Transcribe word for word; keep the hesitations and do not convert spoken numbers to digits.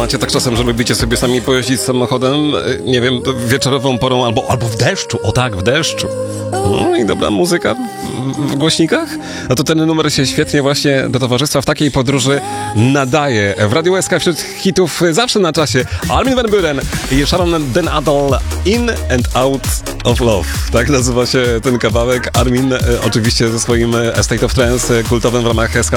macie tak czasem, że lubicie sobie sami pojeździć samochodem, nie wiem, wieczorową porą albo, albo w deszczu, o tak, w deszczu. No i dobra muzyka w, w głośnikach? No to ten numer się świetnie właśnie do towarzystwa w takiej podróży nadaje. W Radiu S K wśród hitów zawsze na czasie Armin van Buuren i Sharon Den Adel, In and Out of Love. Tak nazywa się ten kawałek. Armin e, oczywiście ze swoim State of Trance kultowym w ramach S K